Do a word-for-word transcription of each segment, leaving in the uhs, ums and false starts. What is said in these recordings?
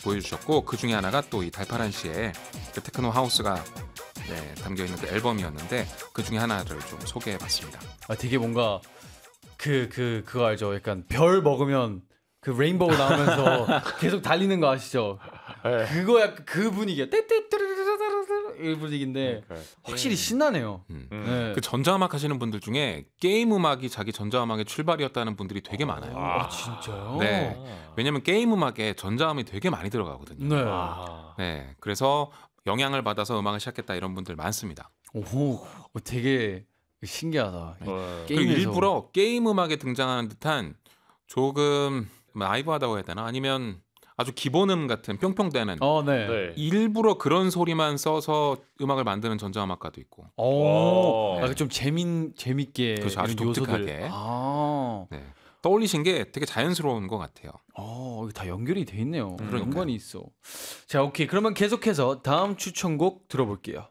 보여주셨고 그 중에 하나가 또 이 달파란 씨의 그 테크노 하우스가 네, 담겨있는 그 앨범이었는데 그 중에 하나를 좀 소개해봤습니다. 아, 되게 뭔가 그, 그, 그거 알죠? 약간 별 먹으면 그 레인보우 나오면서 계속 달리는 거 아시죠? 네. 그거 약간 그 분위기야. 이 분위기인데 확실히 신나네요. 음. 음. 네. 그 전자음악 하시는 분들 중에 게임 음악이 자기 전자음악의 출발이었다는 분들이 되게 많아요. 아, 진짜요? 네. 왜냐면 게임 음악에 전자음이 되게 많이 들어가거든요. 네. 아. 네. 그래서 영향을 받아서 음악을 시작했다 이런 분들 많습니다. 오, 되게 신기하다. 네. 그리고 일부러 게임 음악에 등장하는 듯한 조금 라이브하다고 해야 되나? 아니면 아주 기본음 같은 뿅뿅대는 어, 네. 네. 일부러 그런 소리만 써서 음악을 만드는 전자음악가도 있고. 오, 네. 아, 좀 재민 재밌게 그렇죠. 아주 이런 요소들. 독특하게. 아, 네. 떠올리신 게 되게 자연스러운 것 같아요. 어, 이거 다 연결이 돼 있네요. 그러니까요. 연관이 있어. 자, 오케이. 그러면 계속해서 다음 추천곡 들어볼게요.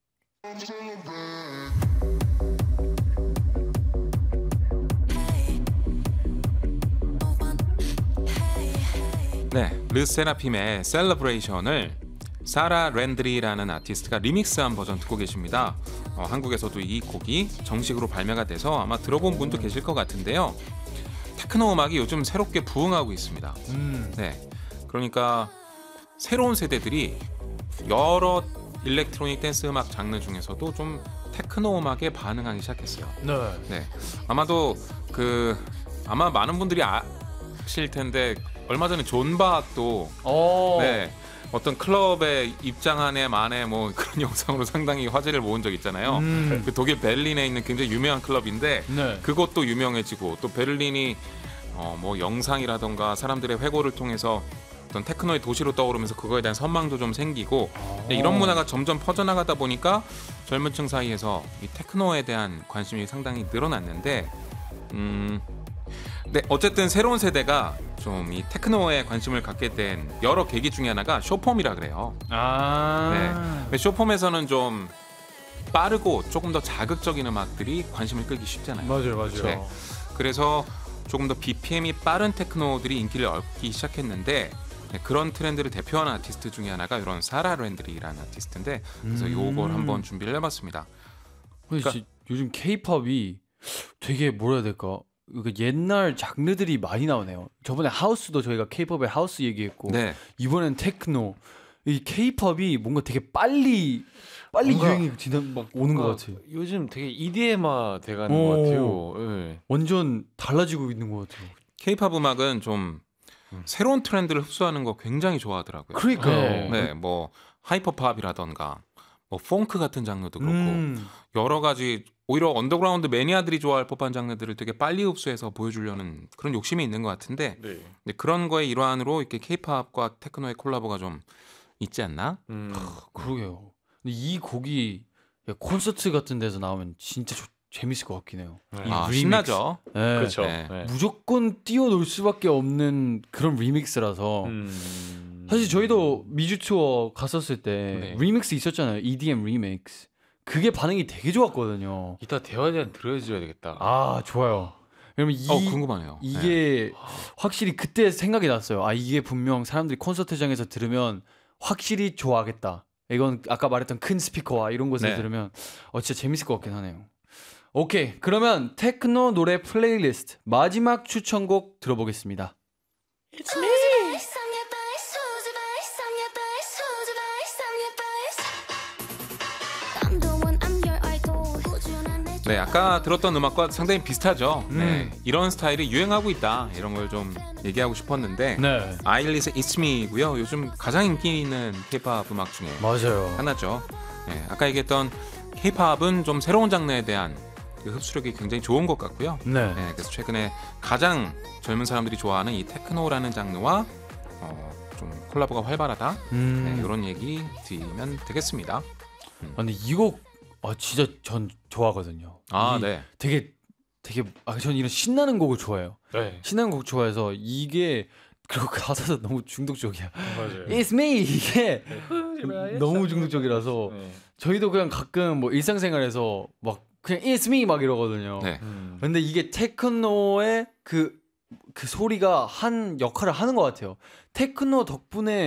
네, 르세라핌의 셀러브레이션을 사라 랜드리라는 아티스트가 리믹스한 버전 듣고 계십니다. 어, 한국에서도 이 곡이 정식으로 발매가 돼서 아마 들어본 분도 계실 것 같은데요. 테크노 음악이 요즘 새롭게 부흥하고 있습니다. 음. 네, 그러니까 새로운 세대들이 여러 일렉트로닉 댄스 음악 장르 중에서도 좀 테크노 음악에 반응하기 시작했어요. 네. 네, 아마도 그 아마 많은 분들이 아실 텐데 얼마 전에 존 바도 어. 네, 어떤 클럽에 입장한 해 만에 뭐 그런 영상으로 상당히 화제를 모은 적 있잖아요. 음. 그 독일 베를린에 있는 굉장히 유명한 클럽인데 네. 그것도 유명해지고 또 베를린이 어, 뭐 영상이라던가 사람들의 회고를 통해서 어떤 테크노의 도시로 떠오르면서 그거에 대한 선망도 좀 생기고 네, 이런 문화가 점점 퍼져나가다 보니까 젊은층 사이에서 이 테크노에 대한 관심이 상당히 늘어났는데 음, 네, 어쨌든 새로운 세대가 좀 이 테크노에 관심을 갖게 된 여러 계기 중에 하나가 쇼폼이라 그래요. 아. 네, 쇼폼에서는 좀 빠르고 조금 더 자극적인 음악들이 관심을 끌기 쉽잖아요. 맞아요, 맞아요. 네. 그래서 조금 더 비피엠이 빠른 테크노들이 인기를 얻기 시작했는데 네, 그런 트렌드를 대표하는 아티스트 중에 하나가 이런 사라 랜드리라는 아티스트인데 그래서 음. 요걸 한번 준비를 해봤습니다. 그러니까 요즘 K-팝이 되게 뭐라 해야 될까? 그 옛날 장르들이 많이 나오네요. 저번에 하우스도 저희가 K-팝의 하우스 얘기했고 네. 이번엔 테크노. 이 K-팝이 뭔가 되게 빨리 빨리 뭔가, 유행이 지난 막 오는 것 같아요. 요즘 되게 이디엠화 돼가는 오. 것 같아요. 네. 완전 달라지고 있는 것 같아요. K-팝 음악은 좀 음. 새로운 트렌드를 흡수하는 거 굉장히 좋아하더라고요. 그러니까요. 네, 뭐 하이퍼팝이라던가 뭐 펑크 같은 장르도 그렇고 음. 여러 가지 오히려 언더그라운드 매니아들이 좋아할 법한 장르들을 되게 빨리 흡수해서 보여주려는 그런 욕심이 있는 것 같은데 네. 근데 그런 거의 일환으로 이렇게 K-팝과 테크노의 콜라보가 좀 있지 않나? 음. 그러게요. 근데 이 곡이 콘서트 같은 데서 나오면 진짜 조, 재밌을 것 같긴 해요. 네. 이 아, 리믹스. 신나죠. 네. 그렇죠. 네. 네. 무조건 뛰어놀 수밖에 없는 그런 리믹스라서 음. 사실 저희도 미주 투어 갔었을 때 네. 리믹스 있었잖아요. 이디엠 리믹스. 그게 반응이 되게 좋았거든요. 이따 대화에 대한 들어줘야 되겠다. 아, 좋아요. 그러면 이 어, 궁금하네요. 이게 확실히 그때 생각이 났어요. 아, 이게 분명 사람들이 콘서트장에서 들으면 확실히 좋아하겠다. 이건 아까 말했던 큰 스피커와 이런 곳에서 네. 들으면 어 진짜 재밌을 것 같긴 하네요. 오케이, 그러면 테크노 노래 플레이리스트 마지막 추천곡 들어보겠습니다. It's me. 네, 아까 들었던 음악과 상당히 비슷하죠. 음. 네, 이런 스타일이 유행하고 있다. 이런 걸 좀 얘기하고 싶었는데 네, 아일릿의 It's Me고요. 요즘 가장 인기 있는 K-팝 음악 중에 맞아요. 하나죠. 네, 아까 얘기했던 K-팝은 좀 새로운 장르에 대한 그 흡수력이 굉장히 좋은 것 같고요. 네, 네, 그래서 최근에 가장 젊은 사람들이 좋아하는 이 테크노라는 장르와 어, 좀 콜라보가 활발하다. 음. 네, 이런 얘기 드리면 되겠습니다. 아, 근데 이 곡 아, 진짜 전 좋아하거든요. 아, 이 네. 되게 되게 아, 전 이런 신나는 곡을 좋아해요. 네. 신나는 곡 좋아해서 이게 그리고 가사도 너무 중독적이야. 맞아요. It's me 이게 너무 중독적이라서 네. 저희도 그냥 가끔 뭐 일상생활에서 막 그냥 It's me 막 이러거든요. 네. 음. 근데 이게 테크노의 그, 그 소리가 한 역할을 하는 것 같아요. 테크노 덕분에